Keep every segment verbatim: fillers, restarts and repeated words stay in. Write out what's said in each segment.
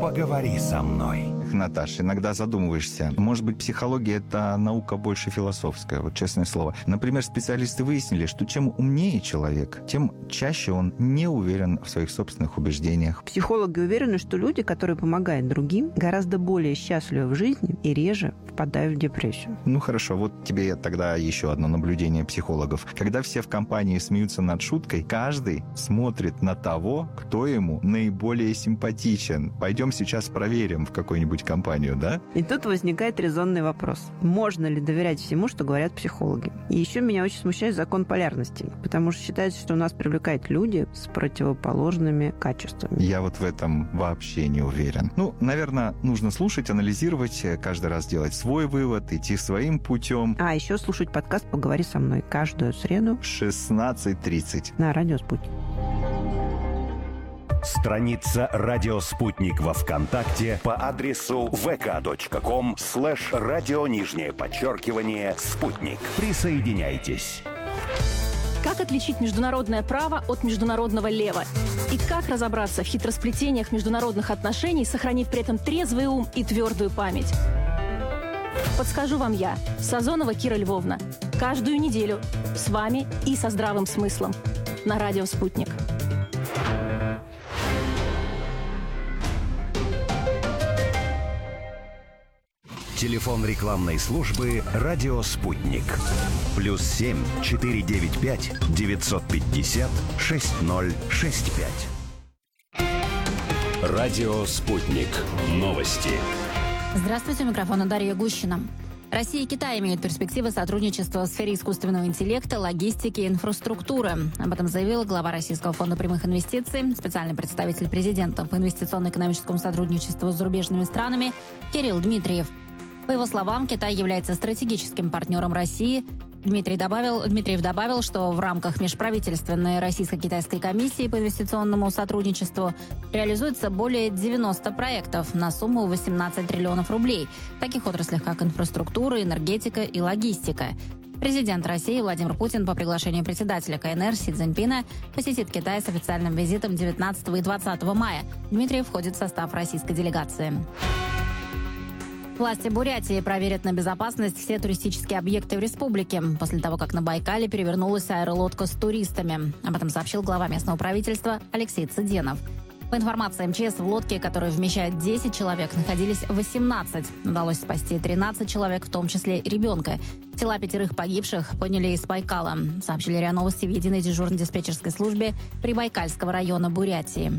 Поговори со мной. Наташ, иногда задумываешься. Может быть, психология – это наука больше философская, вот честное слово. Например, специалисты выяснили, что чем умнее человек, тем чаще он не уверен в своих собственных убеждениях. Психологи уверены, что люди, которые помогают другим, гораздо более счастливы в жизни и реже впадают в депрессию. Ну хорошо, вот тебе тогда еще одно наблюдение психологов. Когда все в компании смеются над шуткой, каждый смотрит на того, кто ему наиболее симпатичен. Пойдем сейчас проверим в какую-нибудь компанию, да? И тут возникает резонный вопрос. Можно ли доверять всему, что говорят психологи? И еще меня очень смущает закон полярности, потому что считается, что нас привлекают люди с противоположными качествами. Я вот в этом вообще не уверен. Ну, наверное, нужно слушать, анализировать, каждый раз делать свой вывод, идти своим путем. А еще слушать подкаст «Поговори со мной» каждую среду в шестнадцать тридцать на Радио Спутник. Страница «Радио Спутник» во ВКонтакте по адресу vk.com слэш радио нижнее подчеркивание «Спутник». Присоединяйтесь. Как отличить международное право от международного лева? И как разобраться в хитросплетениях международных отношений, сохранив при этом трезвый ум и твердую память? Подскажу вам я, Сазонова Кира Львовна. Каждую неделю с вами и со здравым смыслом на Радио Спутник. Телефон рекламной службы «Радио Спутник». Плюс семь четыре девять пять девятьсот пятьдесят шесть ноль шесть пять. Радио Спутник. Новости. Здравствуйте, у микрофона Дарья Гущина. Россия и Китай имеют перспективы сотрудничества в сфере искусственного интеллекта, логистики и инфраструктуры. Об этом заявил глава Российского фонда прямых инвестиций, специальный представитель президента по инвестиционно-экономическому сотрудничеству с зарубежными странами Кирилл Дмитриев. По его словам, Китай является стратегическим партнером России. Дмитрий добавил, Дмитриев добавил, что в рамках межправительственной российско-китайской комиссии по инвестиционному сотрудничеству реализуется более девяноста проектов на сумму восемнадцать триллионов рублей в таких отраслях, как инфраструктура, энергетика и логистика. Президент России Владимир Путин по приглашению председателя КНР Си Цзиньпина посетит Китай с официальным визитом девятнадцатого и двадцатого мая. Дмитриев входит в состав российской делегации. Власти Бурятии проверят на безопасность все туристические объекты в республике после того, как на Байкале перевернулась аэролодка с туристами. Об этом сообщил глава местного правительства Алексей Цыденов. По информации эм че эс, в лодке, которая вмещает десять человек, находились восемнадцать. Удалось спасти тринадцать человек, в том числе ребенка. Тела пятерых погибших подняли из Байкала, сообщили РИА Новости в единой дежурно-диспетчерской службе Прибайкальского района Бурятии.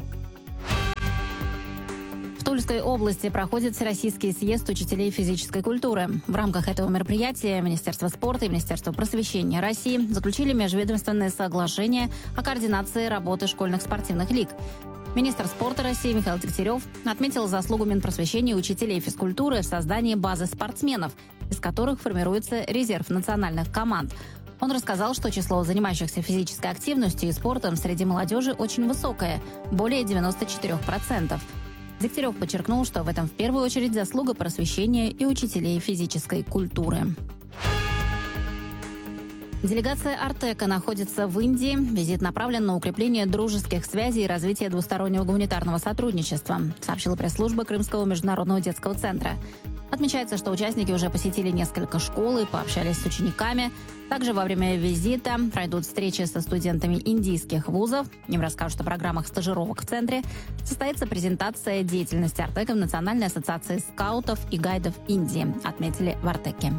В Тульской области проходит Всероссийский съезд учителей физической культуры. В рамках этого мероприятия Министерство спорта и Министерство просвещения России заключили межведомственное соглашение о координации работы школьных спортивных лиг. Министр спорта России Михаил Дегтярев отметил заслугу Минпросвещения и учителей физкультуры в создании базы спортсменов, из которых формируется резерв национальных команд. Он рассказал, что число занимающихся физической активностью и спортом среди молодежи очень высокое – более девяносто четыре процента. Дегтярев подчеркнул, что в этом в первую очередь заслуга просвещения и учителей физической культуры. Делегация Артека находится в Индии. Визит направлен на укрепление дружеских связей и развитие двустороннего гуманитарного сотрудничества, сообщила пресс-служба Крымского международного детского центра. Отмечается, что участники уже посетили несколько школ и пообщались с учениками. Также во время визита пройдут встречи со студентами индийских вузов. Им расскажут о программах стажировок в центре. Состоится презентация деятельности Артека в Национальной ассоциации скаутов и гайдов Индии, отметили в Артеке.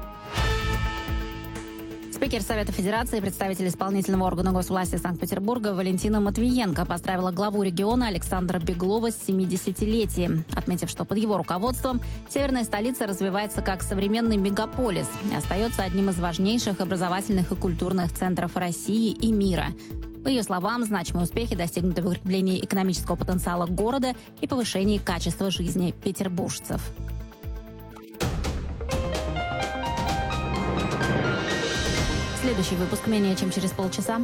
Спикер Совета Федерации и представитель исполнительного органа госвласти Санкт-Петербурга Валентина Матвиенко поздравила главу региона Александра Беглова с семидесятилетием, отметив, что под его руководством северная столица развивается как современный мегаполис и остается одним из важнейших образовательных и культурных центров России и мира. По ее словам, значимые успехи достигнуты в укреплении экономического потенциала города и повышении качества жизни петербуржцев. Следующий выпуск менее чем через полчаса.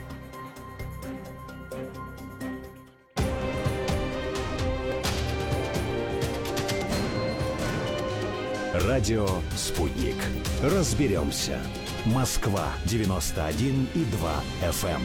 Радио «Спутник». Разберемся. Москва девяносто один и два эф эм.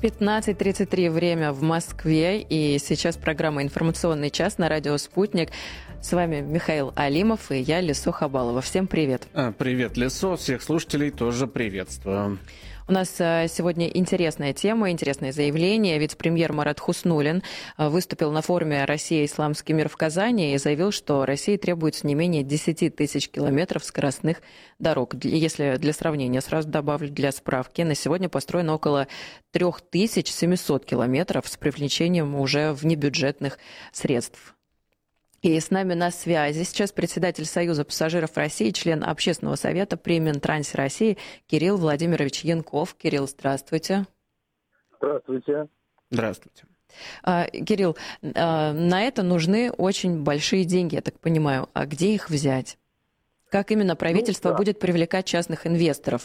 пятнадцать тридцать три время в Москве, и сейчас программа «Информационный час» на радио «Спутник». С вами Михаил Алимов и я, Лесо Хабалова. Всем привет. Привет, Лесо. Всех слушателей тоже приветствую. У нас сегодня интересная тема, интересное заявление. Вице-премьер Марат Хуснуллин выступил на форуме «Россия. Исламский мир» в Казани и заявил, что России требуется не менее десять тысяч километров скоростных дорог. Если для сравнения, сразу добавлю для справки, на сегодня построено около три тысячи семьсот километров с привлечением уже внебюджетных средств. И с нами на связи сейчас председатель Союза пассажиров России, член Общественного совета при Минтрансе России Кирилл Владимирович Янков. Кирилл, здравствуйте. Здравствуйте. Здравствуйте. А, Кирилл, а, на это нужны очень большие деньги, я так понимаю. А где их взять? Как именно правительство ну, да. будет привлекать частных инвесторов?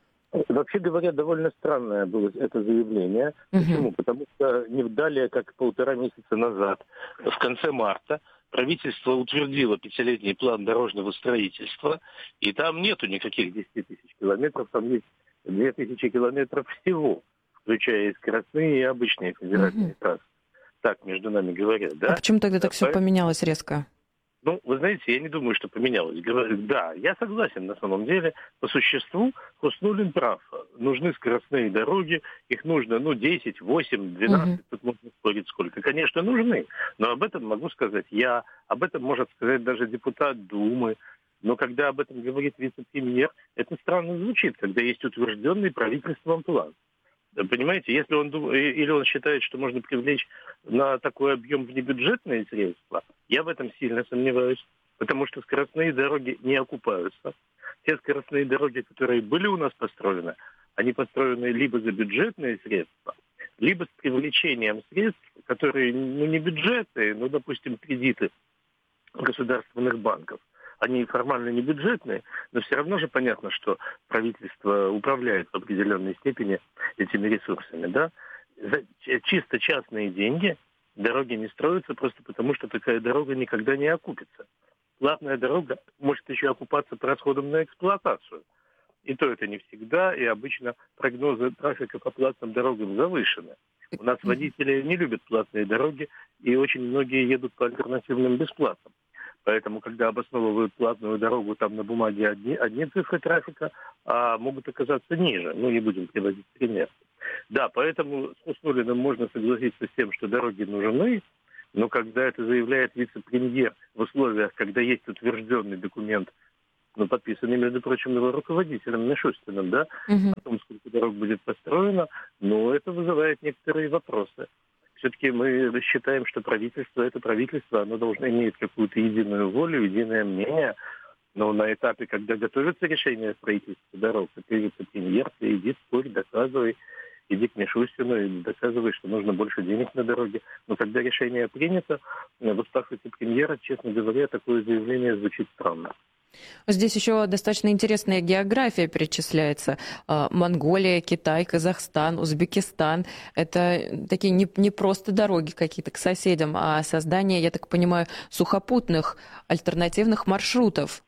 Вообще говоря, довольно странное было это заявление. Угу. Почему? Потому что не далее, как полтора месяца назад, в конце марта, правительство утвердило пятилетний план дорожного строительства, и там нету никаких десяти тысяч километров, там есть две тысячи километров всего, включая и скоростные, и обычные федеральные mm-hmm. трассы. Так, между нами говорят, да? А почему тогда так все поменялось резко? Ну, вы знаете, я не думаю, что поменялось. Да, я согласен на самом деле. По существу Хуснуллин прав. Нужны скоростные дороги, их нужно, ну, десять, восемь, двенадцать, uh-huh. тут можно спорить сколько. Конечно, нужны, но об этом могу сказать я, об этом может сказать даже депутат Думы. Но когда об этом говорит вице-премьер, это странно звучит, когда есть утвержденный правительством план. Понимаете, если он дум... или он считает, что можно привлечь на такой объем внебюджетные средства, я в этом сильно сомневаюсь, потому что скоростные дороги не окупаются. Те скоростные дороги, которые были у нас построены, они построены либо за бюджетные средства, либо с привлечением средств, которые, ну, не бюджетные, но, допустим, кредиты государственных банков. Они формально не бюджетные, но все равно же понятно, что правительство управляет в определенной степени этими ресурсами. Да? За чисто частные деньги дороги не строятся просто потому, что такая дорога никогда не окупится. Платная дорога может еще окупаться по расходам на эксплуатацию. И то это не всегда, и обычно прогнозы трафика по платным дорогам завышены. У нас водители не любят платные дороги, и очень многие едут по альтернативным бесплатным. Поэтому, когда обосновывают платную дорогу, там на бумаге одни, одни цифры трафика, а могут оказаться ниже. Ну, не будем приводить пример. Да, поэтому с Хуснуллиным можно согласиться с тем, что дороги нужны, но когда это заявляет вице-премьер в условиях, когда есть утвержденный документ, ну, подписанный, между прочим, его руководителем Мишустиным, да, угу. о том, сколько дорог будет построено, но это вызывает некоторые вопросы. Все-таки мы считаем, что правительство – это правительство, оно должно иметь какую-то единую волю, единое мнение. Но на этапе, когда готовится решение строительства дорог, ты вице-премьер, ты иди спорь, доказывай, иди к Мишустину и доказывай, что нужно больше денег на дороге. Но когда решение принято, в устах вице-премьера, честно говоря, такое заявление звучит странно. Здесь еще достаточно интересная география перечисляется. Монголия, Китай, Казахстан, Узбекистан. Это такие не, не просто дороги какие-то к соседям, а создание, я так понимаю, сухопутных альтернативных маршрутов.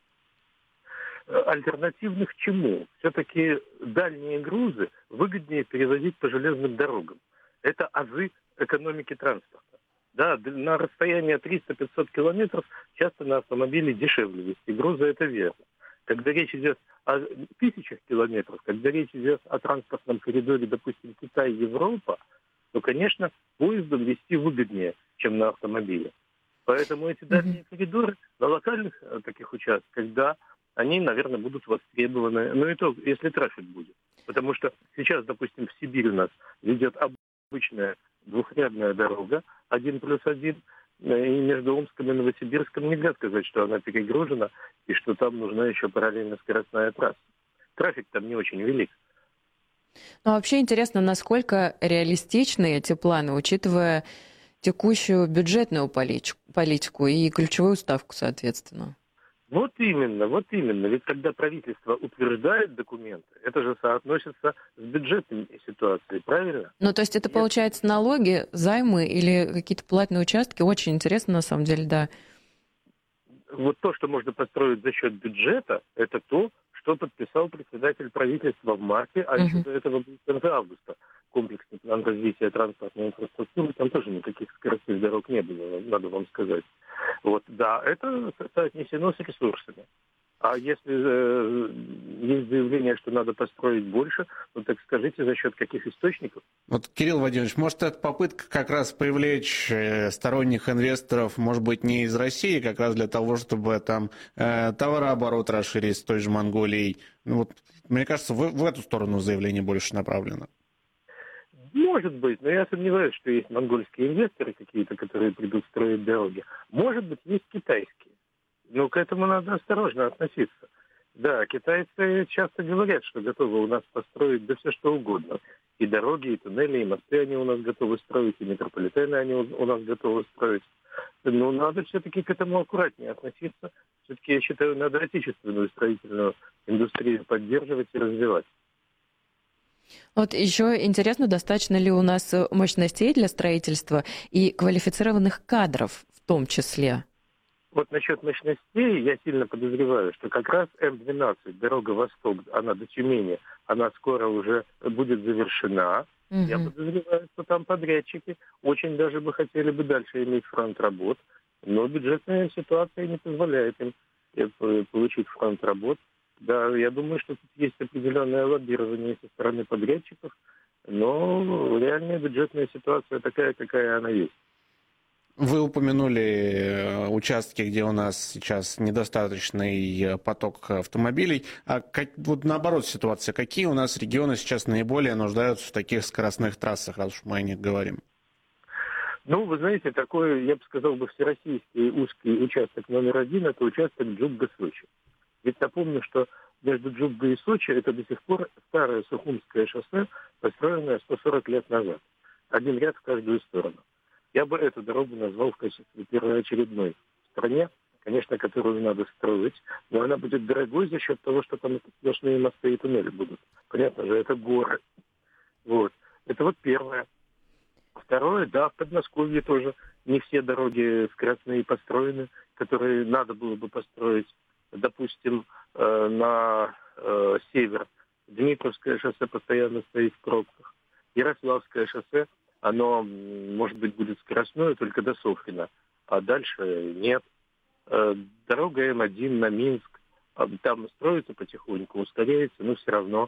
Альтернативных чему? Все-таки дальние грузы выгоднее перевозить по железным дорогам. Это азы экономики транспорта. Да, на расстоянии триста-пятьсот километров часто на автомобиле дешевле везти грузы, это верно. Когда речь идет о тысячах километров, когда речь идет о транспортном коридоре, допустим, Китай-Европа, то, конечно, поездом везти выгоднее, чем на автомобиле. Поэтому эти дальние коридоры на локальных таких участках, да, они, наверное, будут востребованы. Но и то, если трафик будет. Потому что сейчас, допустим, в Сибирь у нас ведет обычная двухрядная дорога, один плюс один, и между Омском и Новосибирском нельзя сказать, что она перегружена, и что там нужна еще параллельно скоростная трасса. Трафик там не очень велик. Ну, вообще интересно, насколько реалистичны эти планы, учитывая текущую бюджетную политику и ключевую ставку, соответственно. Вот именно, вот именно. Ведь когда правительство утверждает документы, это же соотносится с бюджетной ситуацией, правильно? Ну, то есть это, получается, налоги, займы или какие-то платные участки? Очень интересно, на самом деле, да. Вот то, что можно построить за счет бюджета, это то, что подписал председатель правительства в марте, а uh-huh. еще до этого был в конце августа. Комплексный план развития транспортной инфраструктуры, там тоже никаких скоростных дорог не было, надо вам сказать. Вот, да, это соотнесено с ресурсами. А если э, есть заявление, что надо построить больше, ну так скажите, за счет каких источников? Вот, Кирилл Владимирович, может, это попытка как раз привлечь сторонних инвесторов, может быть, не из России, как раз для того, чтобы там э, товарооборот расширить с той же Монголией? Ну, вот, мне кажется, в, в эту сторону заявление больше направлено. Может быть, но я сомневаюсь, что есть монгольские инвесторы какие-то, которые придут строить дороги. Может быть, есть китайские. Но к этому надо осторожно относиться. Да, китайцы часто говорят, что готовы у нас построить да все что угодно. И дороги, и туннели, и мосты они у нас готовы строить, и метрополитены они у нас готовы строить. Но надо все-таки к этому аккуратнее относиться. Все-таки, я считаю, надо отечественную строительную индустрию поддерживать и развивать. Вот еще интересно, достаточно ли у нас мощностей для строительства и квалифицированных кадров в том числе? Вот насчет мощностей я сильно подозреваю, что как раз эм двенадцать, дорога Восток, она до Тюмени, она скоро уже будет завершена. Угу. Я подозреваю, что там подрядчики очень даже бы хотели бы дальше иметь фронт работ, но бюджетная ситуация не позволяет им получить фронт работ. Да, я думаю, что тут есть определенное лоббирование со стороны подрядчиков, но реальная бюджетная ситуация такая, какая она есть. Вы упомянули участки, где у нас сейчас недостаточный поток автомобилей. А как, вот наоборот ситуация, какие у нас регионы сейчас наиболее нуждаются в таких скоростных трассах, раз уж мы о них говорим? Ну, вы знаете, такой, я бы сказал, бы всероссийский узкий участок номер один – это участок Джубга-Сочи. Ведь напомню, что между Джубгой и Сочи это до сих пор старое Сухумское шоссе, построенное сто сорок лет назад. Один ряд в каждую сторону. Я бы эту дорогу назвал в качестве первоочередной в стране, конечно, которую надо строить, но она будет дорогой за счет того, что там сплошные мосты и туннели будут. Понятно же, это горы. Вот. Это вот первое. Второе, да, в Подмосковье тоже не все дороги скоростные построены, которые надо было бы построить. Допустим, э, на э, север Дмитровское шоссе постоянно стоит в пробках. Ярославское шоссе, оно, может быть, будет скоростное только до Софьина, а дальше нет. Э, дорога эм один на Минск, там строится потихоньку, ускоряется, но все равно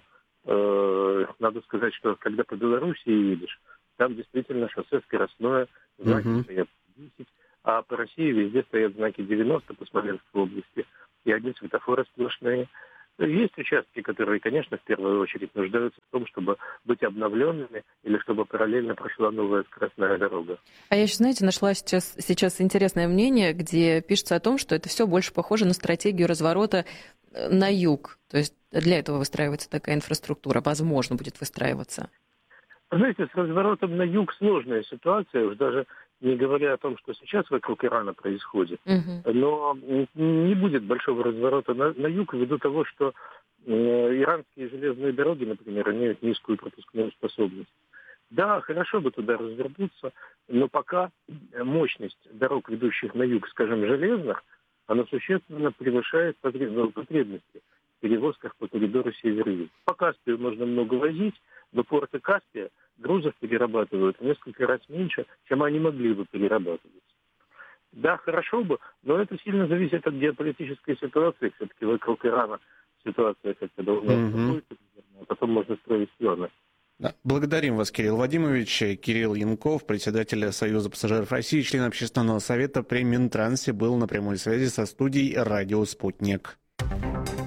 э, надо сказать, что когда по Белоруссии едешь, там действительно шоссе скоростное, знаки uh-huh. стоят десять, а по России везде стоят знаки девяносто по Смоленской области. И одни светофоры сплошные. Есть участки, которые, конечно, в первую очередь нуждаются в том, чтобы быть обновленными или чтобы параллельно прошла новая скоростная дорога. А я еще, знаете, нашла сейчас, сейчас интересное мнение, где пишется о том, что это все больше похоже на стратегию разворота на юг. То есть для этого выстраивается такая инфраструктура, возможно, будет выстраиваться. Знаете, с разворотом на юг сложная ситуация, уж даже не говоря о том, что сейчас вокруг Ирана происходит. Uh-huh. Но не будет большого разворота на, на юг ввиду того, что э, иранские железные дороги, например, имеют низкую пропускную способность. Да, хорошо бы туда развернуться, но пока мощность дорог, ведущих на юг, скажем, железных, она существенно превышает потребности в перевозках по коридору север-юг. По Каспию можно много возить, но порты Каспия грузов перерабатывают в несколько раз меньше, чем они могли бы перерабатывать. Да, хорошо бы, но это сильно зависит от геополитической ситуации. Все-таки вокруг Ирана ситуация как-то должна быть, а потом можно строить планы. Да. Благодарим вас, Кирилл Вадимович. Кирилл Янков, председатель Союза пассажиров России, член общественного совета при Минтрансе, был на прямой связи со студией «Радио Спутник».